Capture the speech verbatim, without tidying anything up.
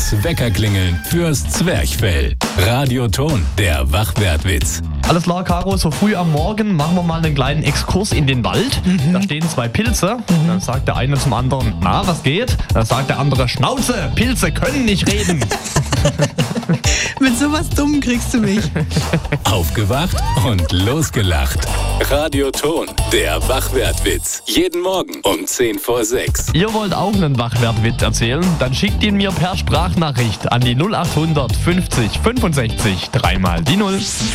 Das Weckerklingeln fürs Zwerchfell. Radioton, der Wachwertwitz. Alles klar, Caro, so früh am Morgen machen wir mal einen kleinen Exkurs in den Wald. Mhm. Da stehen zwei Pilze. Mhm. Dann sagt der eine zum anderen, na, was geht? Dann sagt der andere, Schnauze, Pilze können nicht reden. Mit sowas Dumm kriegst du mich. Aufgewacht und losgelacht. Radioton, der Wachwertwitz. Jeden Morgen um zehn vor sechs. Ihr wollt auch einen Wachwertwitz erzählen? Dann schickt ihn mir per Sprachnachricht an die null acht hundert fünfzig fünfundsechzig dreimal die null.